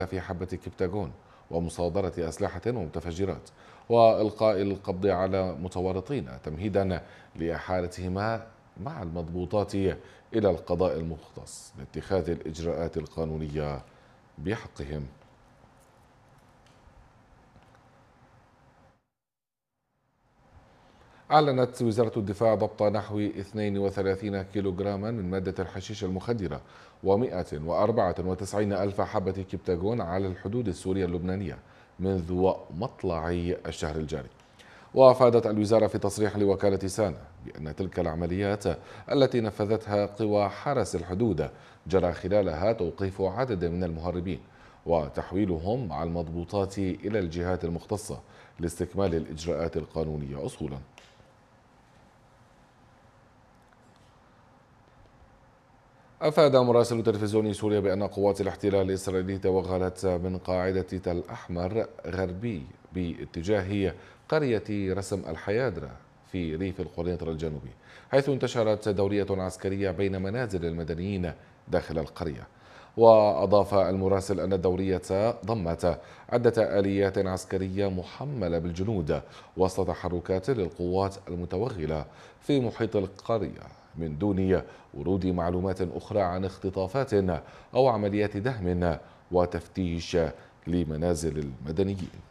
في حبة كبتاغون ومصادرة أسلحة ومتفجرات وإلقاء القبض على متورطين تمهيدا لإحالتهما مع المضبوطات إلى القضاء المختص لاتخاذ الإجراءات القانونية بحقهم. أعلنت وزارة الدفاع ضبط نحو 32 كيلوغراما من مادة الحشيش المخدرة و194 ألف حبة كبتاغون على الحدود السورية اللبنانية منذ مطلع الشهر الجاري. وأفادت الوزارة في تصريح لوكالة سانا بأن تلك العمليات التي نفذتها قوى حرس الحدود جرى خلالها توقيف عدد من المهربين وتحويلهم مع المضبوطات إلى الجهات المختصة لاستكمال الإجراءات القانونية أصولا. أفاد مراسل تلفزيون سوريا بأن قوات الاحتلال الإسرائيلي توغلت من قاعدة تل أحمر غربي باتجاه قرية رسم الحيادرة في ريف القرنيطرة الجنوبي، حيث انتشرت دورية عسكرية بين منازل المدنيين داخل القرية. وأضاف المراسل أن الدورية ضمت عدة آليات عسكرية محملة بالجنود وسط تحركات للقوات المتوغلة في محيط القرية من دون ورود معلومات أخرى عن اختطافات أو عمليات دهم وتفتيش لمنازل المدنيين.